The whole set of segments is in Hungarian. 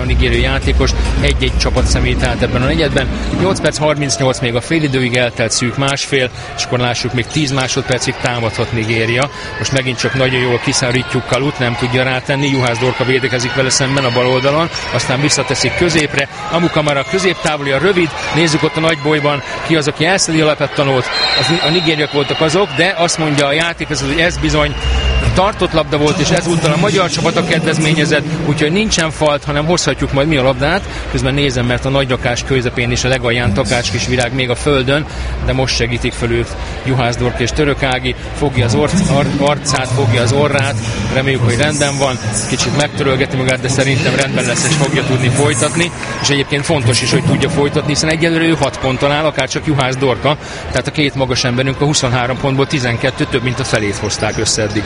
3 nigériai játékos, egy-egy csapat személy tehát ebben a negyedben. 8 perc 38 még a félidőig eltelt, szűk másfél, és akkor lássuk, még 10 másodpercig támadhat Nigéria. Most megint csak nagyon jól kiszárítjuk Kalut, nem tudja rátenni, Juhász Dorka védekezik vele szemben a bal oldalon, aztán visszateszik középre, Amukamara középtávoli, a rövid, nézzük ott a nagybolyban, ki az, aki elszedi a lepettanót, a nigériak voltak azok, de azt mondja a játékvezető, hogy ez bizony tartott labda volt, és ezúttal a magyar csapat a kedvezményezett, úgyhogy nincsen falt, hanem hozhatjuk majd mi a labdát. Közben nézem, mert a nagyrakás közepén is a legalján Takács Kisvirág még a földön, de most segítik fel őt Juhász Dorka és Török Ági, fogja az arcát, fogja az orrát, reméljük, hogy rendben van, kicsit megtörölgeti magát, de szerintem rendben lesz, és fogja tudni folytatni, és egyébként fontos is, hogy tudja folytatni, hiszen egyelőre ő 6 ponton áll, akár csak Juhász Dorka, tehát a két magas emberünk a 23 pontból 12, több mint a felét hozták össze eddig.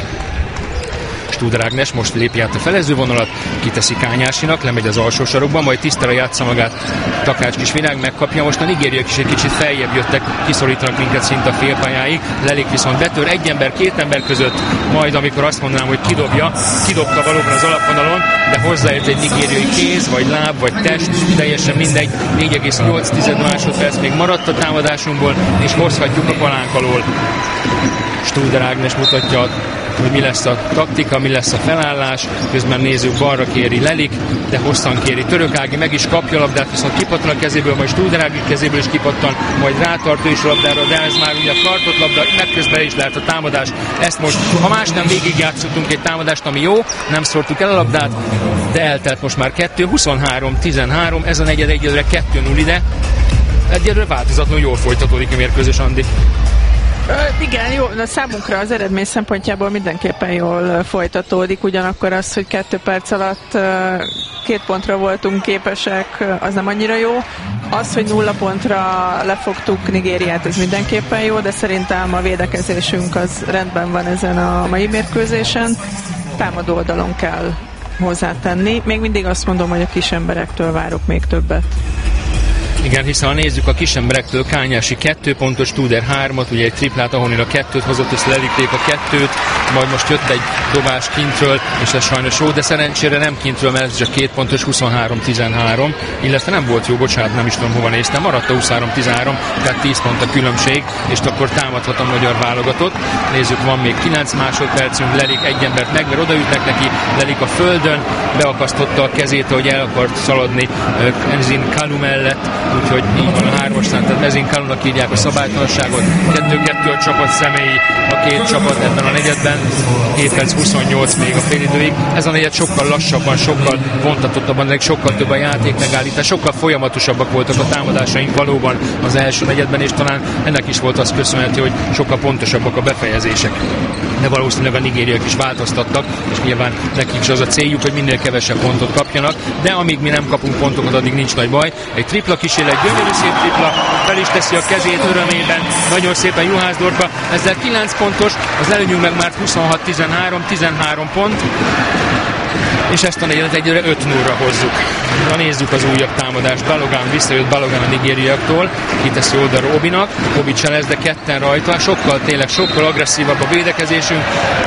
Studer Ágnes most lépi át a felezővonalat, kiteszi Kányásinak, lemegy az alsó sarokba, majd tisztára játsza magát Takács Kisvirág, megkapja. Most a nigériak is egy kicsit feljebb jöttek, kiszorítanak minket szinte a félpályáig, Lelik viszont betör egy ember, két ember között, majd amikor azt mondanám, hogy kidobta valóban az alapvonalon, de hozzáért egy nigériai kéz, vagy láb, vagy test, teljesen mindegy, 4,8 másodperc még maradt a támadásunkból, és hozhatjuk a palánk alól. Studer Ágnes mutatja, hogy mi lesz a taktika, mi lesz a felállás, közben nézzük, balra kéri Lelik, de hosszan kéri Török Ági, meg is kapja a labdát, viszont kipattan a kezéből, majd Studer Ági kezéből is kipattan, majd rátart ő is a labdára, de ez már ugye a tartott labda, megközben is lehet a támadás. Ezt most, ha más nem, végigjátszottunk egy támadást, ami jó, nem szórtuk el a labdát, de eltelt most már 23-13, ez a negyed egyelőre 2-0 ide. Egyelőre változatlanul jól folytatódik a mérkőzés, Andi. Igen, jó, számunkra az eredmény szempontjából mindenképpen jól folytatódik, ugyanakkor az, hogy 2 perc alatt 2 pontra voltunk képesek, az nem annyira jó. Az, hogy 0 pontra lefogtuk Nigériát, ez mindenképpen jó, de szerintem a védekezésünk az rendben van ezen a mai mérkőzésen. Támadó oldalon kell hozzátenni. Még mindig azt mondom, hogy a kis emberektől várok még többet. Igen, hiszen ha nézzük a kis emberektől, Kányási 2 pontos, Studer 3-at, ugye egy triplát, ahol a 2-t hozott, és Lelikték a 2-t, majd most jött egy dobás kintről, és ez sajnos jó, de szerencsére nem kintről, mert ez csak 2 pontos, 23-13, illetve nem volt jó, bocsánat, nem is tudom hova néztem, maradt a 23-13, tehát 10 pont a különbség, és akkor támadhat a magyar válogatott. Nézzük, van még 9 másodpercünk, Lelik egy embert megver, odaütnek neki, Lelik a földön, beakasztotta a kezét, hogy el akart szaladni Enzin Kalu mellett, úgyhogy így van a 3-asnál, tehát Mezin Kalunak írják a szabálytalanságot. 2-2 a csapat személyi, a két csapat ebben a negyedben, 2 perc 28 még a félidőig. Ez a negyed sokkal lassabban, sokkal vontatottabban, sokkal több a játék megállítás, sokkal folyamatosabbak voltak a támadásaink valóban az első negyedben, és talán ennek is volt az köszönhető, hogy sokkal pontosabbak a befejezések. De valószínűleg a nigériak is változtattak, és nyilván nekik is az a céljuk, hogy minél kevesebb pontot kapjanak, de amíg mi nem kapunk pontokat, addig nincs nagy baj. Egy tripla kísérlet, gyönyörű szép tripla, fel is teszi a kezét örömében, nagyon szépen Juhász Dorka, ezzel 9 pontos, az előnyünk meg már 26-13 pont, és ezt a negyedet egyre 5-0-ra hozzuk. Na nézzük az újabb támadást. Balogán visszajött, Balogán a nigériaktól, kiteszi oldalra Obinak, Obi cselez, de ketten rajta, sokkal agresszívabb a védekezésünk.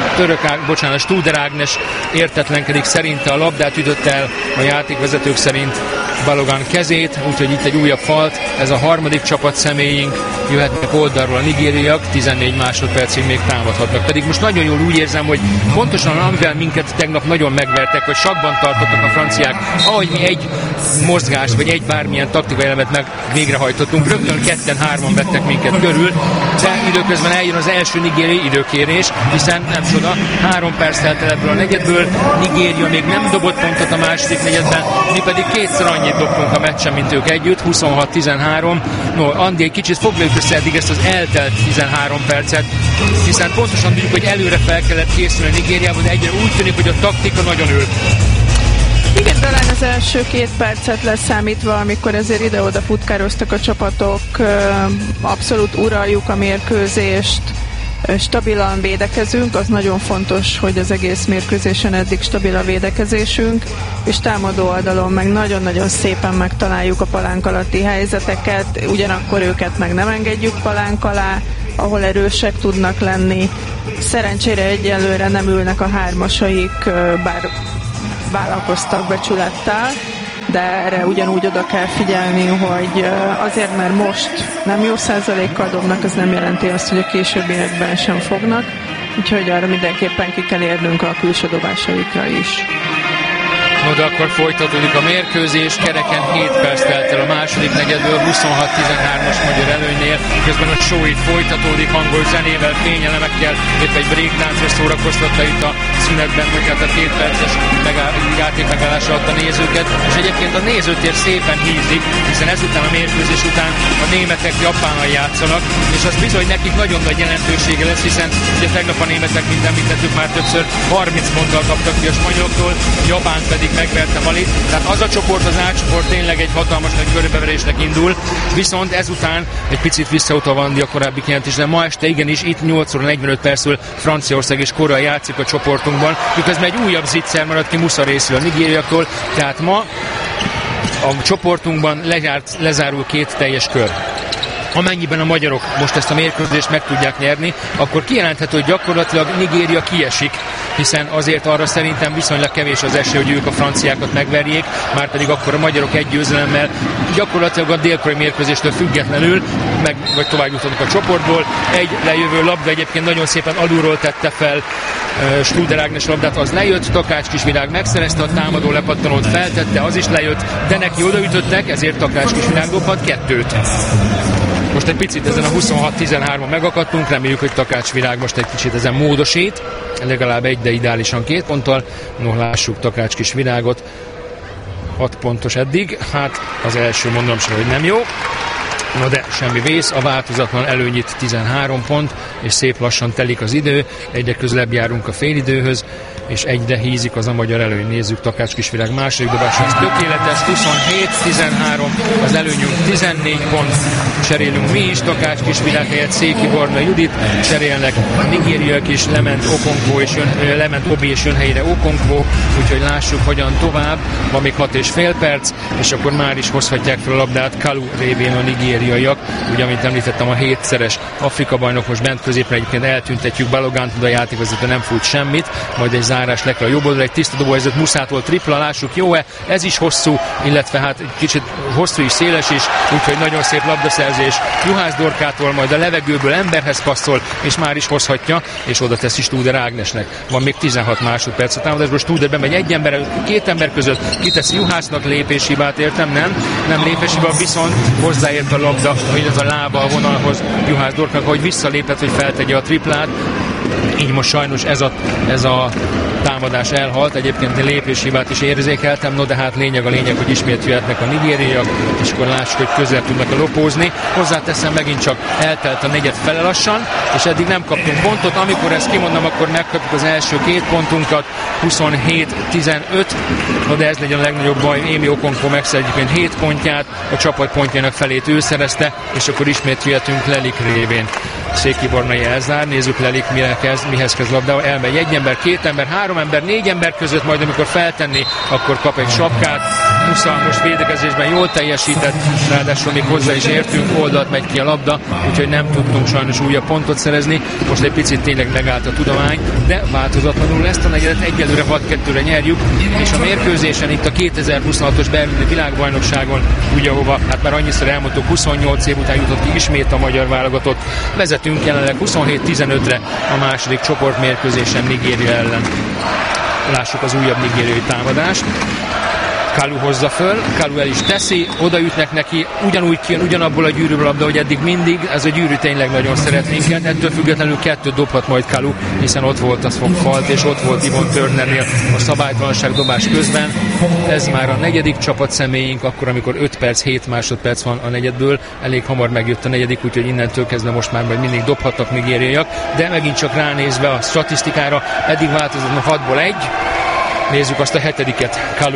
Studer Ágnes értetlenkedik, szerinte a labdát ütött el a játékvezetők szerint Balogán kezét, úgyhogy itt egy újabb falt, ez a harmadik csapat személyünk, jöhetnek oldalról a nigériak, 14 másodpercig még támadhatnak. Pedig most nagyon jól úgy érzem, hogy pontosan amivel minket tegnap nagyon megvertek, hogy sakban tartottak a franciák, ahogy mi egy mozgást, vagy egy bármilyen taktikai elemet meg végrehajtottunk, rögtön 2-3-an vettek minket körül, de időközben eljön az első nigériai időkérés, hiszen nem csoda, 3 perc telt el ebből a negyedből, Nigéria még nem dobott pontot a második negyedben, mi pedig 2-szer annyit dobtunk a meccsen, mint ők együtt, 26-13. No, Andi, egy kicsit foglaljuk össze eddig ezt az eltelt 13 percet, hiszen pontosan tudjuk, hogy előre fel kellett készülni Nigériában, de egyre úgy tűnik, hogy a taktika nagyon ült. Igen, talán az első 2 percet leszámítva, amikor azért ide-oda futkároztak a csapatok, abszolút uraljuk a mérkőzést, stabilan védekezünk, az nagyon fontos, hogy az egész mérkőzésen eddig stabil a védekezésünk, és támadó oldalon meg nagyon-nagyon szépen megtaláljuk a palánk alatti helyzeteket, ugyanakkor őket meg nem engedjük palánk alá, ahol erősek tudnak lenni. Szerencsére egyelőre nem ülnek a 3-asaik, bár vállalkoztak becsülettel, de erre ugyanúgy oda kell figyelni, hogy azért, mert most nem jó százalékkal dobnak, az nem jelenti azt, hogy a későbbiekben sem fognak, úgyhogy arra mindenképpen ki kell érnünk a külső dobásaikra is. No, de akkor folytatódik a mérkőzés, kereken 7 perc telt el a második negyedből, 26-13-as magyar előnynél, közben a show itt folytatódik hangos zenével, fényelemekkel, épp egy breaktáncos szórakoztatta itt a szünetben, hogy hát a 2 perces játék megállása alatt a nézőket, és egyébként a nézőtér szépen hízik, hiszen ezután a mérkőzés után a németek Japánnal játszanak, és az bizony nekik nagyon nagy jelentősége lesz, hiszen ugye tegnap a németek, mint említettük már többször, 30 ponttal kaptak ki a spanyoloktól, Japán pedig megverte Malit, tehát az a csoport, az A csoport tényleg egy hatalmas nagy körbeverésnek indul, viszont ezután egy picit visszautalva a korábbi kijelentés, de ma este igenis itt 8 óra 45 percről Franciaország és Korea játszik a csoportunkban, miközben egy újabb zicser maradt ki Musza részről a nigériaktól, tehát ma a csoportunkban lezárul 2 teljes kör. Amennyiben a magyarok most ezt a mérkőzést meg tudják nyerni, akkor kijelenthető, hogy gyakorlatilag Nigéria kiesik, hiszen azért arra szerintem viszonylag kevés az esély, hogy ők a franciákat megverjék, márpedig akkor a magyarok egy győzelemmel gyakorlatilag a dél-koreai mérkőzéstől függetlenül vagy tovább jutottak a csoportból. Egy lejövő labda egyébként nagyon szépen alulról tette fel Studer Ágnes labdát, az lejött, Takács Kisvirág megszerezte, a támadó lepattanót feltette, az is lejött, de neki odaütöttek, ezért Takács Kisvirág dobhat 2-t. Most egy picit ezen a 26-13-on megakadtunk, reméljük, hogy Takács Virág most egy kicsit ezen módosít, legalább egy, de ideálisan 2 ponttal. No, lássuk Takács Kisvirágot, 6 pontos eddig, hát az első mondom sem, hogy nem jó. No, de semmi vész, a változatlan előnyit 13 pont, és szép lassan telik az idő, egyre közelebb járunk a félidőhöz, és egyre hízik az a magyar előny. Nézzük, Takács Kisvirág második dobása, ez tökéletes, 27-13, az előnyünk 14 pont, cserélünk mi is, Takács Kisvirág helyett Széki Barna Judit, cserélnek a nigériaiak is, lement Obi és jön helyére Okonkwo, úgyhogy lássuk, hogyan tovább, van még 6,5 perc, és akkor már is hozhatják fel a labdát Kalu révén a nigériaiak, ugye, amit említettem, a 7-szeres Afrika bajnok most bent középre, egyébként eltüntetjük Balogánt, de a játékvezető nem fut semmit, majd egy zárás le kell a jobb oldalra, egy tiszta dobóhelyzet Muszától tripla, lássuk, jó-e, ez is hosszú, illetve hát egy kicsit hosszú is, széles is, úgyhogy nagyon szép labdaszerzés Juhász Dorkától, majd a levegőből emberhez passzol, és már is hozhatja, és oda teszi Studer Ágnesnek. Van még 16 másodperc a támadásból, Studer bemegy egy ember, 2 ember között, kiteszi Juhásznak, lépéshibát értem, nem lépéshiba, viszont hozzáért a labda, hogy ez a lába a vonalhoz Juhász Dorknak, hogy visszalépett, hogy feltegye a triplát. Így most sajnos ez a támadás elhalt, egyébként lépéshibát is érzékeltem, no de hát lényeg, hogy ismét jöhetnek a nigériaiak, és akkor lássuk, hogy közel tudnak lopózni. Hozzáteszem, megint csak eltelt a negyed fele lassan, és eddig nem kaptunk pontot, amikor ezt kimondom, akkor megkapjuk az első 2 pontunkat, 27-15, no de ez legyen a legnagyobb baj, Émi Okonkwo megszerzett 7 pontját, a csapat pontjának felét ő szerezte, és akkor ismét jöhetünk Lelik révén. Széki Barnai elzár, nézzük Lelik mihez kezd labdával, elmegy 1 ember, 2 ember, 3 ember, 4 ember között, majd amikor feltenni, akkor kap egy sapkát. Musza most védekezésben jól teljesített, ráadásul még hozzá is értünk, oldalt megy ki a labda, úgyhogy nem tudtunk sajnos újabb pontot szerezni. Most egy picit tényleg megállt a tudomány, de változatlanul ezt a negyedet egyelőre 6-2-re nyerjük, és a mérkőzésen itt a 2026-os berlini világbajnokságon, ugye ahova, hát már annyiszor elmondtuk, 28 év után jutott ki ismét a magyar válogatott, vezetünk jelenleg 27-15-re a második csoportmérkőzésen Nigéria ellen. Lássuk az újabb nigériai támadást. Kalu hozza föl, Kalu el is teszi, odaütnek neki, ugyanúgy kijön, ugyanabból a gyűrűből labda, hogy eddig mindig, ez a gyűrű tényleg nagyon szeretnénk, ettől függetlenül 2 dobhat majd Kalu, hiszen ott volt az falt, és ott volt Yvonne Turnernél a szabálytalanság dobás közben. Ez már a 4. csapat személyünk, akkor, amikor 5 perc, 7 másodperc van a negyedből, elég hamar megjött a 4, úgyhogy innentől kezdve most már majd mindig dobhattak nigériaiak, de megint csak ránézve a statisztikára, eddig változatlan 6-ból 1, nézzük azt a 7-et, Kalu.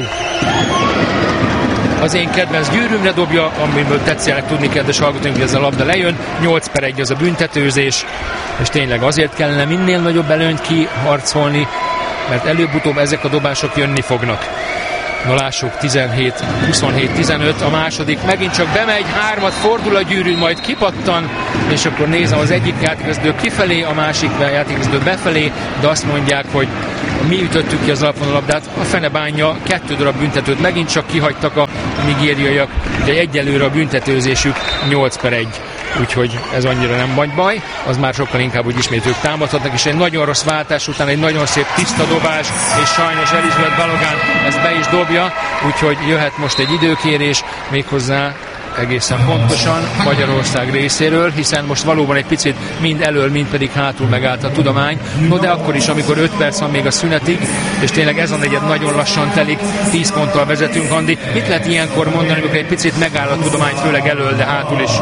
Az én kedvenc gyűrűmre dobja, amiből tetszenek tudni, kedves hallgatóink, hogy ez a labda lejön, 8/1 az a büntetőzés, és tényleg azért kellene minél nagyobb előnyt kiharcolni, mert előbb-utóbb ezek a dobások jönni fognak. Na lássuk, 27-15, a második megint csak bemegy, 3-at fordul a gyűrű, majd kipattan, és akkor nézem, az egyik játékvezető kifelé, a másik játékvezető befelé, de azt mondják, hogy mi ütöttük ki az alapvonallabdát, a fene bánja, 2 darab büntetőt megint csak kihagytak a nigériaiak, de egyelőre a büntetőzésük 8-1. Úgyhogy ez annyira nem vagy baj, az már sokkal inkább, hogy ismét ők támadhatnak, és egy nagyon rossz váltás után egy nagyon szép tiszta dobás, és sajnos Elizabeth Balogun ezt be is dobja, úgyhogy jöhet most egy időkérés, méghozzá egészen pontosan Magyarország részéről, hiszen most valóban egy picit mind elől, mind pedig hátul megállt a tudomány. No, de akkor is, amikor 5 perc van még a szünetig, és tényleg ez a negyed nagyon lassan telik, 10 ponttal vezetünk, Andi. Mit lehet ilyenkor mondani, amikor egy picit megáll a tudomány, főleg elől, de hátul is?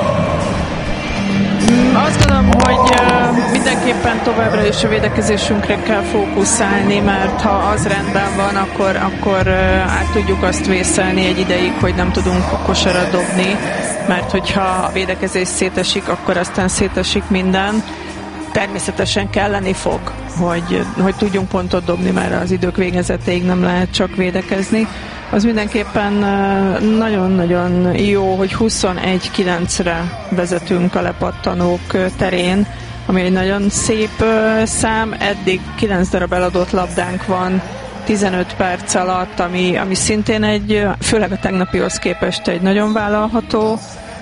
Azt gondolom, hogy mindenképpen továbbra is a védekezésünkre kell fókuszálni, mert ha az rendben van, akkor át tudjuk azt vészelni egy ideig, hogy nem tudunk kosarat dobni, mert hogyha a védekezés szétesik, akkor aztán szétesik minden. Természetesen kelleni fog, hogy tudjunk pontot dobni, mert az idők végezetéig nem lehet csak védekezni. Az mindenképpen nagyon-nagyon jó, hogy 21-9-re vezetünk a lepattanók terén, ami egy nagyon szép szám. Eddig 9 darab eladott labdánk van 15 perc alatt, ami szintén főleg a tegnapihoz képest egy nagyon vállalható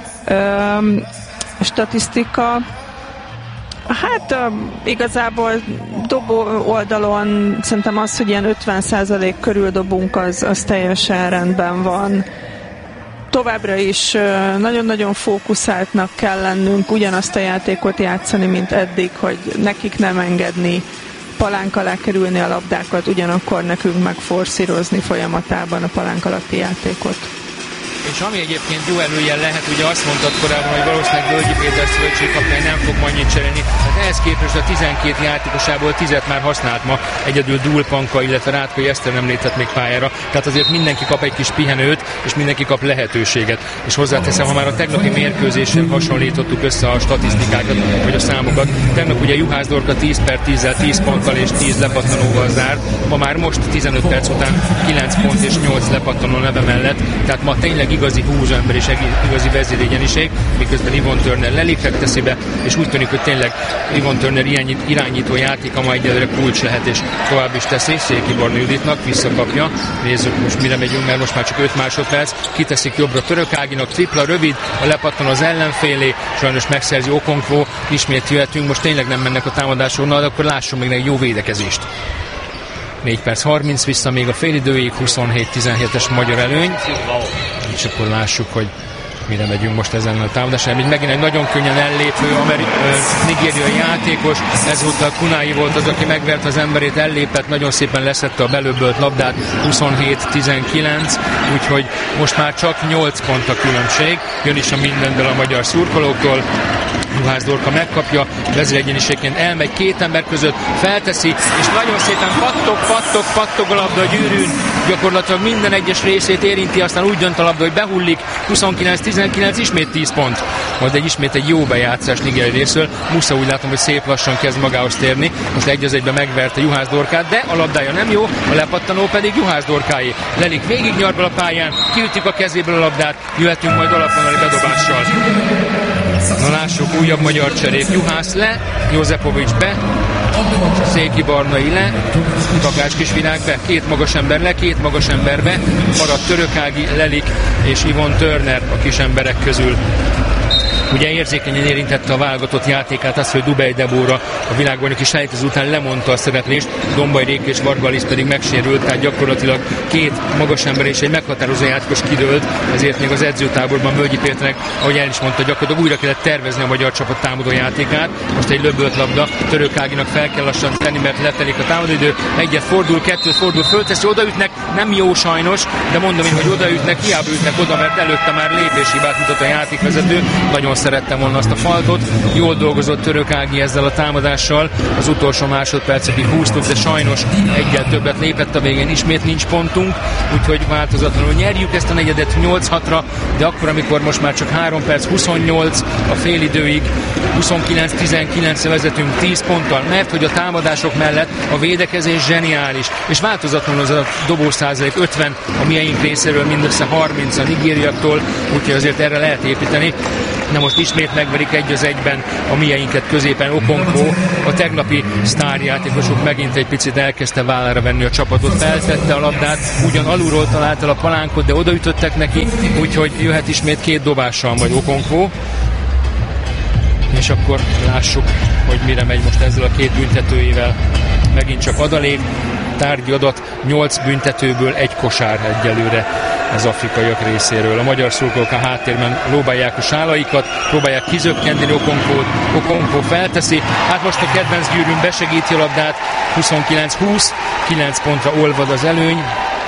statisztika. Hát igazából dobó oldalon szerintem az, hogy ilyen 50% körül dobunk, az teljesen rendben van. Továbbra is nagyon-nagyon fókuszáltnak kell lennünk, ugyanazt a játékot játszani, mint eddig, hogy nekik nem engedni palánk alá kerülni a labdákat, ugyanakkor nekünk megforszírozni folyamatában a palánk alatti játékot. És ami egyébként jó előjel lehet, ugye azt mondtad korábban, hogy valószínűleg Völgyi Péter szövetségkapitány nem fog annyit cserélni. Hát ehhez képest a 12 játékosából 10-et már használt ma, egyedül Dúl Panka, illetve Rátkai Eszter nem lépett még pályára. Tehát azért mindenki kap egy kis pihenőt, és mindenki kap lehetőséget. És hozzáteszem, ha már a tegnapi mérkőzésen hasonlítottuk össze a statisztikákat, vagy a számokat. Tegnap ugye Juhász Dorka 10/10-zel, 10 ponttal és 10 lepattanóval zárt. Ma már most 15 perc után 9 pont és 8 lepattanó neve mellett. Tehát ma tényleg igazi húzóember és igazi vezérégyeniség, miközben Yvonne Turner lelikre teszi be, és úgy tűnik, hogy tényleg Yvonne Turner irányító játéka ma egyelőre kulcs lehet, és tovább is teszi. Széki Barna Juditnak visszakapja. Nézzük most mire megyünk, mert most már csak 5 másodperc. Kiteszik jobbra Török Áginak, tripla rövid, a lepattan az ellenfélé, sajnos megszerzi Okonkwo, ismét jöhetünk, most tényleg nem mennek a támadásról, de akkor lássunk még egy jó védekezést. 4 perc 30 vissza még a félidőig, 27-17-es magyar előny. És akkor lássuk, hogy mire megyünk most ezen a támadáson. Megint egy nagyon könnyen ellépő nigériai játékos, ezúttal Kunai volt az, aki megvert az emberét, ellépett, nagyon szépen leszette a belöbölt labdát, 27-19, úgyhogy most már csak 8 pont a különbség. Jön is a mindenből a magyar szurkolóktól. Juhász Dorka megkapja, vezéregyeniségként elmegy 2 ember között, felteszi, és nagyon szépen pattog a labda a gyűrűn, gyakorlatilag minden egyes részét érinti, aztán úgy dönt a labda, hogy behullik, 29-19, ismét 10 pont. Majd ismét egy jó bejátszás nigériai részről. Musza úgy látom, hogy szép lassan kezd magához térni, most 1-1-ben megverte Juhász Dorkát, de a labdája nem jó, a lepattanó pedig Juhász Dorkáé. Lelik végig nyarbal a pályán, kiütik a kezéből a labdát, jöhetünk majd alapvonali bedobással. Na lássuk, újabb magyar cserék. Juhász le, Józepovics be, Széki Barnai le, Takács Kisvirág be, 2 magas ember le, 2 magas ember be, maradt Török Ági, Lelik és Yvonne Turner a kis emberek közül. Ugye érzékenyen érintette a válogatott játékát az, hogy Dubej Debóra a világbajnoki selejtező után lemondta a szereplést, Dombaj Réka és Varga Alice pedig megsérült, tehát gyakorlatilag 2 magas ember és egy meghatározó játékos kidőlt, ezért még az edzőtáborban Völgyi Péternek, ahogy el is mondta, gyakorlatilag újra kellett tervezni a magyar csapat támadó játékát. Most egy löbölt labda, Török Áginak fel kell lassan tenni, mert letelik a támadóidő, 1-et fordul, 2-t fordul, fölteszi, odaütnek, nem jó sajnos, de mondom én, hogy odaütnek, hiába ütnek oda, mert előtte már lépéshibát mutat a játékvezető, nagyon szerettem volna azt a faltot. Jól dolgozott Török Ági ezzel a támadással, az utolsó másodpercekig húztuk, de sajnos egyel többet lépett a végén, ismét nincs pontunk, úgyhogy változatlanul nyerjük ezt a negyedet 8-6-ra, de akkor, amikor most már csak 3 perc 28 a félidőig, 29-19-re vezetünk 10 ponttal, mert hogy a támadások mellett a védekezés zseniális, és változatlanul az a dobószázalék 50 a mieink részéről, mindössze 30 a nigériaktól, úgyhogy azért erre lehet építeni. Na most ismét megverik 1-1-ben a mieinket középen Okonkwo, a tegnapi sztárjátékosuk megint egy picit elkezdte vállára venni a csapatot, feltette a labdát, ugyan alulról találta a palánkot, de odaütöttek neki, úgyhogy jöhet ismét 2 dobással majd Okonkwo. És akkor lássuk, hogy mire megy most ezzel a 2 büntetőjével. Megint csak adalék, tárgyi adat, 8 büntetőből 1 kosár egyelőre az afrikaiak részéről. A magyar szurkolók a háttérben lóbálják a sálaikat, próbálják kizökkenteni Okonkwót. Okonkwo felteszi, hát most a kedvenc gyűrűn besegíti a labdát, 29-20, 9 pontra olvad az előny,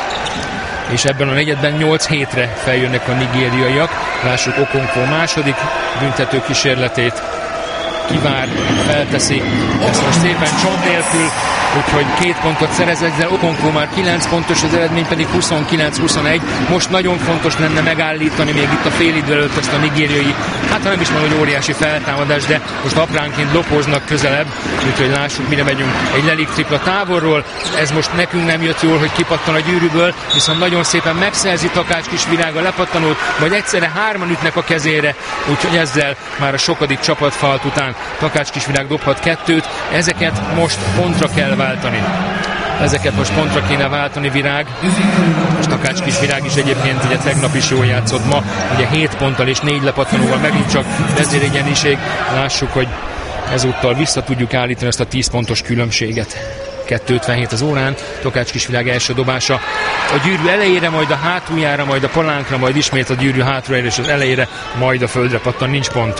és ebben a negyedben 8-7-re feljönnek a nigériaiak. Lássuk Okonkwo második büntető kísérletét. Kivár, felteszi, ezt most szépen csont nélkül, úgyhogy 2 pontot szerez ezzel. Okonkwo már 9 pontos, az eredmény pedig 29-21. Most nagyon fontos lenne megállítani még itt a félidő előtt ezt a nigériai, hát ha nem is mondom, hogy óriási feltámadás, de most apránként lopóznak közelebb, úgyhogy lássuk, mire megyünk. Egy lelik tripla távolról, ez most nekünk nem jött jól, hogy kipattan a gyűrűből, viszont nagyon szépen megszerzi Takács Kisvirág a lepattanót, vagy egyszerre 3-an ütnek a kezére, úgyhogy ezzel már a sokadik csapatfalt után Takács Kisvirág dobhat 2-t, ezeket most pontra kell váltani. Ezeket most pontra kéne váltani Virág. És Takács Kisvirág is egyébként ugye tegnap is jól játszott, ma ugye 7 ponttal és 4 lepattanóval megint csak vezérigyeniség. Lássuk, hogy ezúttal vissza tudjuk állítani ezt a 10 pontos különbséget. 2:57 az órán, Takács Kisvirág első dobása a gyűrű elejére, majd a hátuljára, majd a palánkra, majd ismét a gyűrű hátuljára és az elejére, majd a földre pattan, nincs pont.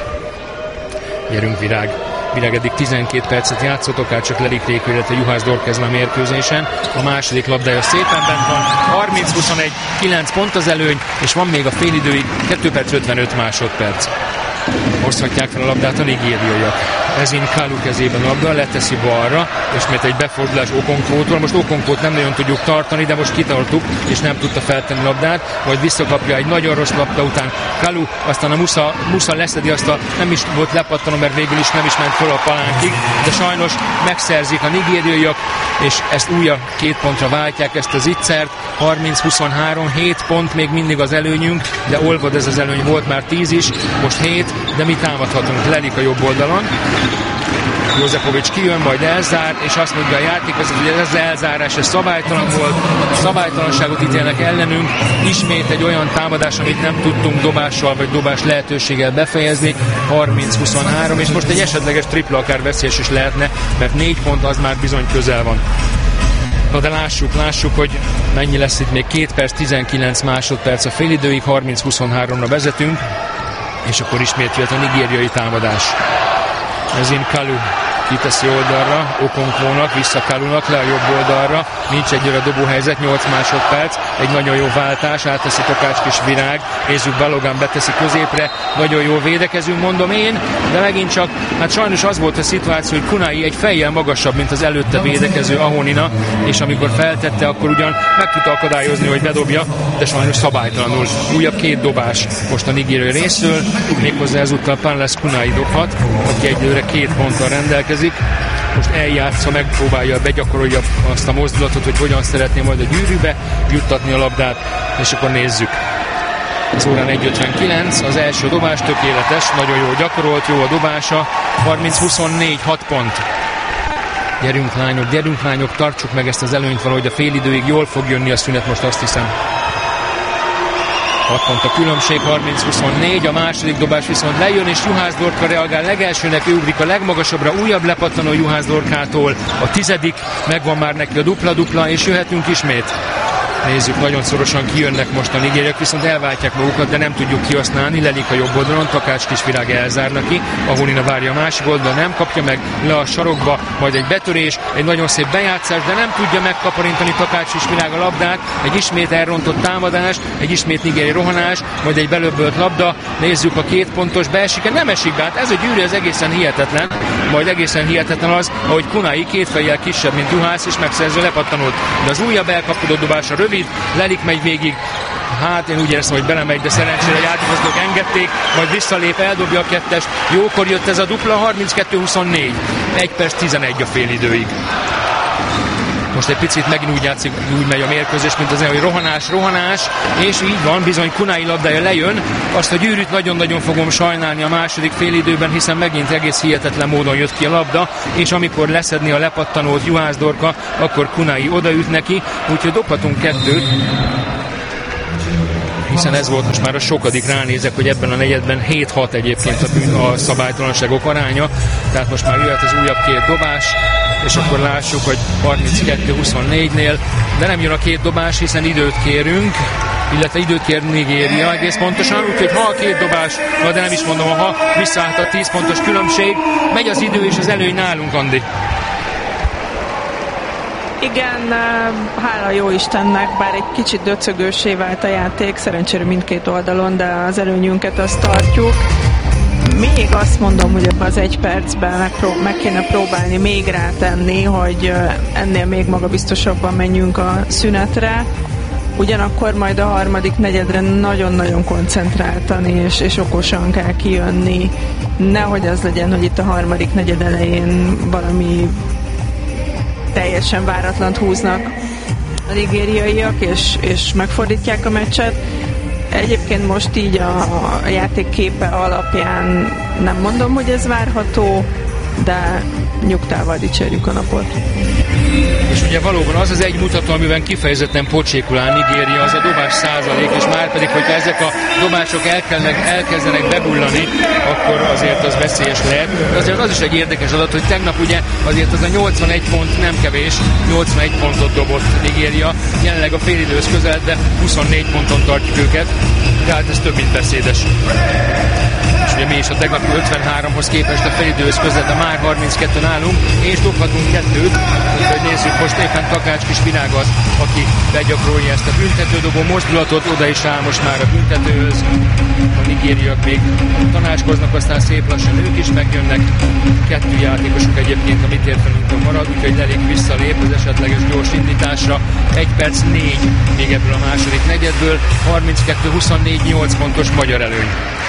Gyerünk Virág. Virág eddig 12 percet játszott, akár csak Lelik Rékő, illetve Juhász Dork ezen a mérkőzésen. A második labdája szépen bent van, 30-21, 9 pont az előny, és van még a félidőig 2 perc 55 másodperc. Hozhatják fel a labdát a nigériaiak. Ezin Kalu kezében a labda, leteszi balra, és ismét egy befordulás Okonkwótól. Most Okonkwót nem nagyon tudjuk tartani, de most kitartuk, és nem tudta feltenni labdát, majd visszakapja egy nagyon rossz labda után Kalu, aztán a Musa leszedi azt a, nem is volt lepattanó, mert végül is nem is ment föl a palánkig, de sajnos megszerzik a nigériaiak, és ezt újabb 2 pontra váltják ezt az ittszert, 30-23, 7 pont még mindig az előnyünk, de olvad ez az előny, volt már 10 is, most 7, de mi támadhatunk. Lelik a jobb oldalon, Józefovics kijön, majd elzár, és azt mondja a játékvezető, hogy ez az elzárás, ez szabálytalan volt, szabálytalanságot ítélnek ellenünk, ismét egy olyan támadás, amit nem tudtunk dobással vagy dobás lehetőséggel befejezni, 30-23, és most egy esetleges tripla akár veszélyes is lehetne, mert 4 pont az már bizony közel van. Na de lássuk, hogy mennyi lesz itt még 2 perc, 19 másodperc a félidőig, 30-23-ra vezetünk, és akkor ismét jött a nigériai támadás. Ezin Kalu kiteszi oldalra, Okonkwónak, vissza Kalunak, le a jobb oldalra, nincs egyre dobóhelyzet, 8 másodperc, egy nagyon jó váltás, átteszi Takács Kisvirág, Ézsük Balogan beteszi középre, nagyon jól védekezünk, mondom én, de megint csak, hát sajnos az volt a szituáció, hogy Kunai egy fejjel magasabb, mint az előtte védekező Ahonina, és amikor feltette, akkor ugyan meg tudta akadályozni, hogy bedobja, de sajnos szabálytalanul. Újabb 2 dobás most a nigériai részről, méghozzá ezúttal Panles Kunai dobhat, aki egyelőre 2 ponttal rendelkezik. Most eljátsza, megpróbálja, begyakorolja azt a mozdulatot, hogy hogyan szeretné majd a gyűrűbe juttatni a labdát, és akkor nézzük. Az órán 1:59, az első dobás tökéletes, nagyon jól gyakorolt, jó a dobása, 30-24, 6 pont. Gyerünk lányok, tartsuk meg ezt az előnyt valahogy a félidőig, jól fog jönni a szünet most, azt hiszem. 6 pont a különbség, 30-24, a második dobás viszont lejön, és Juhász Dorka reagál, legelsőnek ő ugrik a legmagasabbra, újabb lepattanó Juhász Dorkától, a 10., megvan már neki a dupla-dupla, és jöhetünk ismét. Nézzük, nagyon szorosan kijönnek most a nigériek, viszont elváltják magukat, de nem tudjuk kihasználni. Lelik a jobb oldalon, Takács Kisvirág elzár neki, Ahonina várja a másik oldalon, nem kapja meg, le a sarokba, majd egy betörés, egy nagyon szép bejátszás, de nem tudja megkaparintani Takács Kisvirág a labdát, egy ismét elrontott támadás, egy ismét nigériai rohanás, majd egy belöbbölt labda. Nézzük, a 2 pontos beesik, nem esik be, hát ez a Győri az egészen hihetetlen, majd egészen hihetetlen az, ahogy Kunai 2 fejjel kisebb, mint Juhász, és megszerző lepattanót. De az újabb elkapkodott dobása rövid, Lelik megy végig, hát én úgy éreztem, hogy belemegy, de szerencsére a játékosok engedték, majd visszalép, eldobja a 2-est. Jókor jött ez a dupla, 32-24, 1 perc 11 a fél időig. Most egy picit megint úgy játszik, úgy megy a mérkőzés, mint az hogy rohanás, és így van, bizony Kunai labdája lejön. Azt a Győrűt nagyon-nagyon fogom sajnálni a második félidőben, hiszen megint egész hihetetlen módon jött ki a labda, és amikor leszedni a lepattanót Juhász Dorka, akkor Kunai odaüt neki, úgyhogy dobhatunk 2-t. Hiszen ez volt most már a sokadik, ránézek, hogy ebben a negyedben 7-6 egyébként a szabálytalanságok aránya, tehát most már jöhet az újabb 2 dobás, és akkor lássuk, hogy 32-24-nél, de nem jön a 2 dobás, hiszen időt kérünk, illetve időt kér Nigéria egész pontosan, úgyhogy ha a 2 dobás, de nem is mondom, ha visszaállt a 10 pontos különbség, megy az idő és az előny nálunk, Andi. Igen, hála jó Istennek, bár egy kicsit döcögőssé vált a játék, szerencsére mindkét oldalon, de az előnyünket azt tartjuk. Még azt mondom, hogy ebben az 1 percben meg kéne próbálni még rátenni, hogy ennél még magabiztosabban menjünk a szünetre. Ugyanakkor majd a harmadik negyedre nagyon-nagyon koncentráltan és okosan kell kijönni. Nehogy az legyen, hogy itt a harmadik negyed elején valami teljesen váratlant húznak a nigériaiak, és megfordítják a meccset. Egyébként most így a játék képe alapján nem mondom, hogy ez várható, de nyugtával dicsérjük a napot. És ugye valóban az egy mutató, amiben kifejezetten pocsékul áll Nigéria, az a dobás százalék, és már pedig, hogyha ezek a dobások elkezdenek bebullani, akkor azért az veszélyes lehet. De azért az is egy érdekes adat, hogy tegnap ugye azért az a 81 pont nem kevés, 81 pontot dobott Nigéria, jelenleg a félidőhöz közel, de 24 ponton tartjuk őket, tehát ez több mint beszédes. És ugye mi is a tegnapi 53-hoz képest a félidőhöz közel, de már 32 nálunk, és dobhatunk 2-t, úgyhogy nézzük, most éppen Takács Kisvirág az, aki begyakorolja ezt a büntetődobó mozdulatot, oda is áll most már a büntetőhöz. A nigériak még tanácskoznak, aztán szép lassan ők is megjönnek. 2 játékosuk egyébként a mi térfelünkön marad, úgyhogy Lelik visszalép az esetleges gyors indításra. 1 perc 4 még ebből a második negyedből, 32-24, 8 pontos magyar előny.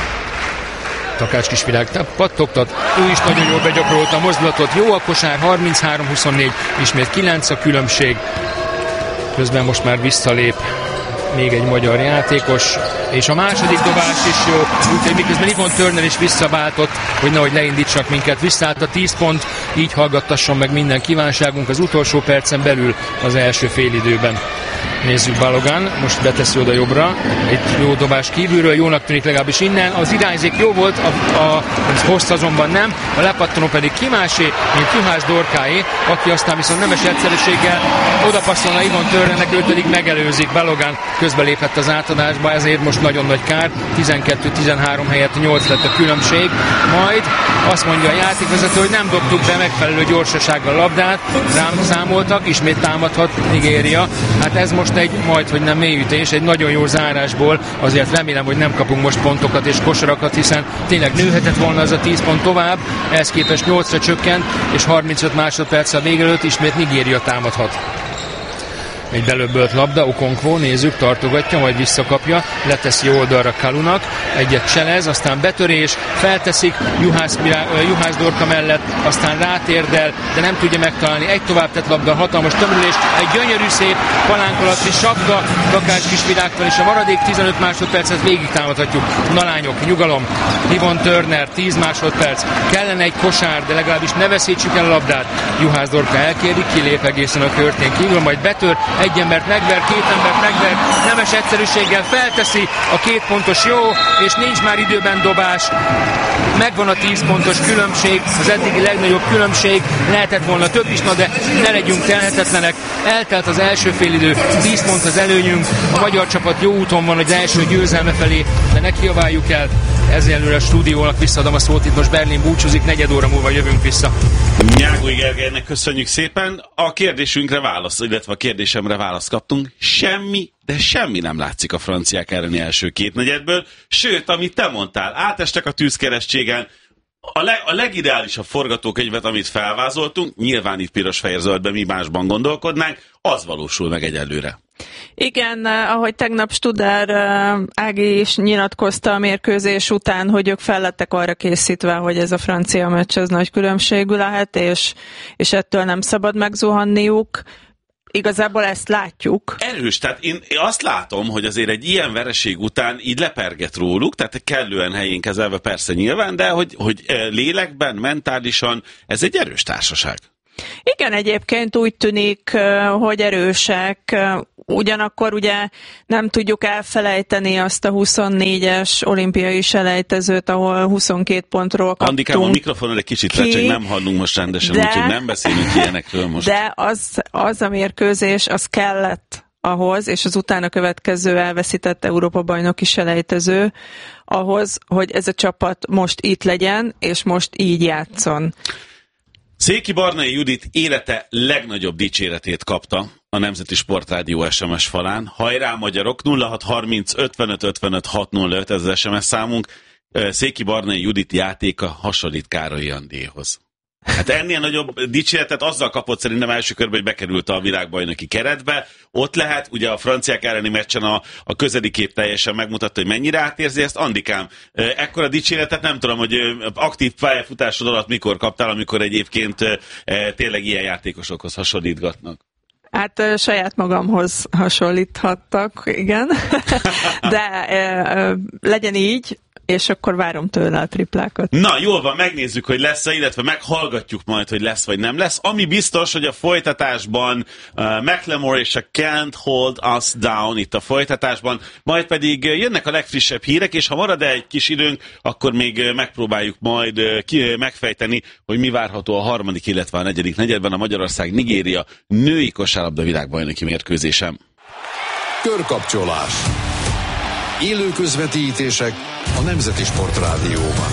Takács Kisvirág pattogtat, ő is nagyon jól begyakorolta a mozdulatot, jó a kosár, 33-24, ismét 9 a különbség, közben most már visszalép még egy magyar játékos, és a második dobás is jó, úgyhogy miközben Yvonne Turner is visszaváltott, hogy nehogy leindítsak minket, visszaállt a 10 pont, így hallgattasson meg minden kívánságunk az utolsó percen belül az első félidőben. Nézzük Balogan, most beteszi oda jobbra, egy jó dobás kívülről, jónak tűnik legalábbis innen, az irányzék jó volt, a hossz azonban nem, a lepattanó pedig kimásé, mint Juhász Dorkáé, aki aztán viszont nemes egyszerűséggel odapasszolna Yvonne Turnernek, őt pedig megelőzik. Balogan közbelépett az átadásba, ezért most nagyon nagy kár, 12-13 helyett 8 lett a különbség, majd azt mondja a játékvezető, hogy nem dobtuk be megfelelő gyorsasággal a labdát, rám számoltak, ismét támadhat Nigéria, hát ez most egy majdhogy nem mélyütés, egy nagyon jó zárásból, azért remélem, hogy nem kapunk most pontokat és kosarakat, hiszen tényleg nőhetett volna az a 10 pont tovább, ehhez képest 8-ra csökkent, és 35 másodperccel vége előtt ismét Nigéria támadhat. Egy belöbbölt labda, Okonkwo, nézzük, tartogatja, majd visszakapja, leteszi oldalra Kalunak, egyet cselez, aztán betörés, felteszik Juhász Dorka mellett, aztán rátérdel, de nem tudja megtalálni, egy tovább tett labda, hatalmas tömörülés, egy gyönyörű szép palánk alatti sapka, Takács Kisvirágtól, és a maradék 15 másodpercet végig támadhatjuk. Na lányok, nyugalom, Yvonne Turner, 10 másodperc, kellene egy kosár, de legalábbis ne veszítsük el a labdát. Juhász Dorka elkéri, kilép egészen a körtén kívül, majd betör, egy embert megver, két embert megver, nemes egyszerűséggel felteszi a 2 pontos jó, és nincs már időben dobás. Megvan a 10 pontos különbség, az eddigi legnagyobb különbség, lehetett volna több is, de ne legyünk telhetetlenek. Eltelt az első félidő, 10 pont az előnyünk, a magyar csapat jó úton van az első győzelme felé, de ne kiabáljuk el. Ezzel a stúdiónak visszaadom a szót, itt most Berlin búcsúzik, 4 óra múlva jövünk vissza. Nyágói Gergelynek köszönjük szépen. A kérdésünkre válasz, illetve a kérdésemre választ kaptunk. Semmi, de semmi nem látszik a franciák elleni első kétnegyedből. Sőt, amit te mondtál, átestek a tűzkeresztségen. A legideálisabb forgatókönyvet, amit felvázoltunk, nyilván itt piros-fehér-zöldben mi másban gondolkodnánk, az valósul meg egyelőre. Igen, ahogy tegnap Studer Ági is nyilatkozta a mérkőzés után, hogy ők fel lettek arra készítve, hogy ez a francia meccs az nagy különbségű lehet, és ettől nem szabad megzuhanniuk. Igazából ezt látjuk. Erős, tehát én azt látom, hogy azért egy ilyen vereség után így leperget róluk, tehát kellően helyén kezelve persze nyilván, de hogy lélekben, mentálisan ez egy erős társaság. Igen, egyébként úgy tűnik, hogy erősek, ugyanakkor ugye nem tudjuk elfelejteni azt a 24-es olimpiai selejtezőt, ahol 22 pontról kaptunk. Andikám, a mikrofonon egy kicsit csak nem hallunk most rendesen, úgyhogy nem beszélünk ilyenekről most. De az a mérkőzés, az kellett ahhoz, és az utána következő elveszített Európa-bajnoki selejtező, ahhoz, hogy ez a csapat most itt legyen, és most így játszon. Széki Barnai Judit élete legnagyobb dicséretét kapta a Nemzeti Sportrádió SMS falán. Hajrá magyarok, 0630 55 55 605, ez az SMS számunk. Széki Barnai Judit játéka hasonlít Károlyi Andéhoz. Hát ennél nagyobb dicséretet azzal kapott szerintem első körben, hogy bekerült a világbajnoki keretbe. Ott lehet, ugye a franciák elleni meccsen a közeli kép teljesen megmutatta, hogy mennyire átérzi ezt. Andikám, ekkora dicséretet nem tudom, hogy aktív pályafutásod alatt mikor kaptál, amikor egyébként tényleg ilyen játékosokhoz hasonlítgatnak. Hát saját magamhoz hasonlíthattak, igen, de legyen így, és akkor várom tőle a triplákat. Na, jól van, megnézzük, hogy lesz-e, illetve meghallgatjuk majd, hogy lesz vagy nem lesz. Ami biztos, hogy a folytatásban Macklemore és a Can't Hold Us Down itt a folytatásban, majd pedig jönnek a legfrissebb hírek, és ha marad egy kis időnk, akkor még megpróbáljuk majd megfejteni, hogy mi várható a harmadik, illetve a negyedik negyedben a Magyarország-Nigéria női kosárlabda világbajnoki mérkőzésen. Körkapcsolás. Élő közvetítések a Nemzeti Sportrádióban.